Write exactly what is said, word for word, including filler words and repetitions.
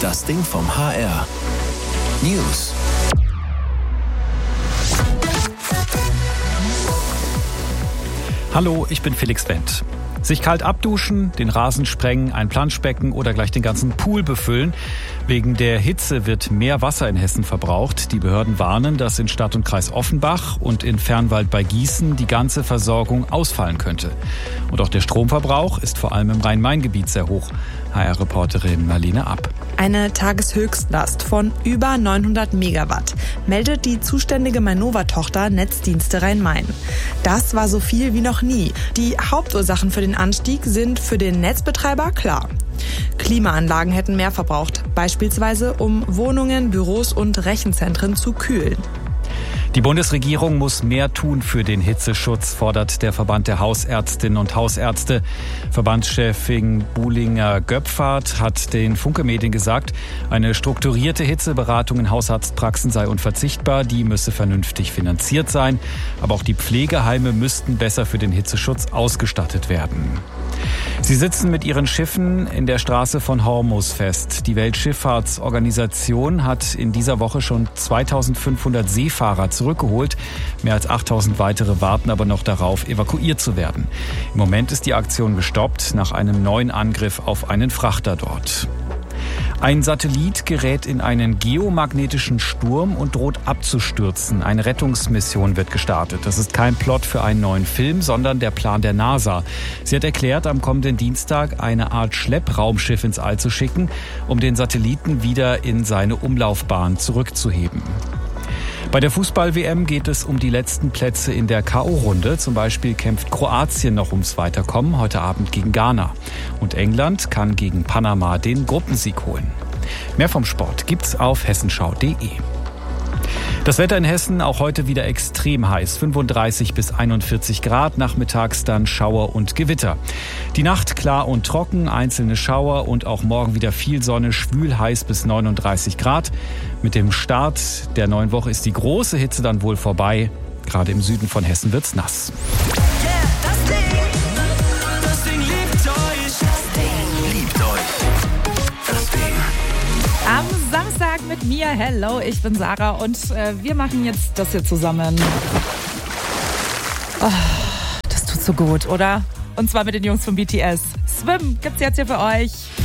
Das Ding vom H R. News. Hallo, ich bin Felix Wendt. Sich kalt abduschen, den Rasen sprengen, ein Planschbecken oder gleich den ganzen Pool befüllen. Wegen der Hitze wird mehr Wasser in Hessen verbraucht. Die Behörden warnen, dass in Stadt und Kreis Offenbach und in Fernwald bei Gießen die ganze Versorgung ausfallen könnte. Und auch der Stromverbrauch ist vor allem im Rhein-Main-Gebiet sehr hoch. H R-Reporterin Marlene App. Eine Tageshöchstlast von über neunhundert Megawatt meldet die zuständige Mainova-Tochter Netzdienste Rhein-Main. Das war so viel wie noch nie. Die Hauptursachen für den Anstieg sind für den Netzbetreiber klar. Klimaanlagen hätten mehr verbraucht, beispielsweise um Wohnungen, Büros und Rechenzentren zu kühlen. Die Bundesregierung muss mehr tun für den Hitzeschutz, fordert der Verband der Hausärztinnen und Hausärzte. Verbandschefin Buhlinger-Göpfert hat den Funke-Medien gesagt, eine strukturierte Hitzeberatung in Hausarztpraxen sei unverzichtbar, die müsse vernünftig finanziert sein. Aber auch die Pflegeheime müssten besser für den Hitzeschutz ausgestattet werden. Sie sitzen mit ihren Schiffen in der Straße von Hormuz fest. Die Weltschifffahrtsorganisation hat in dieser Woche schon zweitausendfünfhundert Seefahrer zurückgeholt. Mehr als achttausend weitere warten aber noch darauf, evakuiert zu werden. Im Moment ist die Aktion gestoppt nach einem neuen Angriff auf einen Frachter dort. Ein Satellit gerät in einen geomagnetischen Sturm und droht abzustürzen. Eine Rettungsmission wird gestartet. Das ist kein Plot für einen neuen Film, sondern der Plan der NASA. Sie hat erklärt, am kommenden Dienstag eine Art Schleppraumschiff ins All zu schicken, um den Satelliten wieder in seine Umlaufbahn zurückzuheben. Bei der Fußball-W M geht es um die letzten Plätze in der K O-Runde. Zum Beispiel kämpft Kroatien noch ums Weiterkommen, heute Abend gegen Ghana. Und England kann gegen Panama den Gruppensieg holen. Mehr vom Sport gibt's auf hessenschau punkt de. Das Wetter in Hessen auch heute wieder extrem heiß, fünfunddreißig bis einundvierzig Grad, nachmittags dann Schauer und Gewitter. Die Nacht klar und trocken, einzelne Schauer und auch morgen wieder viel Sonne, schwül heiß bis neununddreißig Grad. Mit dem Start der neuen Woche ist die große Hitze dann wohl vorbei. Gerade im Süden von Hessen wird's nass. Yeah, das Ding, das Ding liebt euch. Das Ding liebt euch. Das Ding. Am Samstag mit mir, hello, ich bin Sarah und äh, wir machen jetzt das hier zusammen. Oh, das tut so gut, oder? Und zwar mit den Jungs von B T S. Swim gibt's jetzt hier für euch.